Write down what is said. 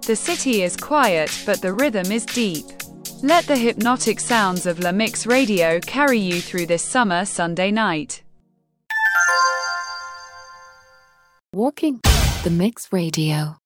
The city is quiet, but the rhythm is deep. Let the hypnotic sounds of La Mix Radio carry you through this summer Sunday night. Walking the Mix Radio.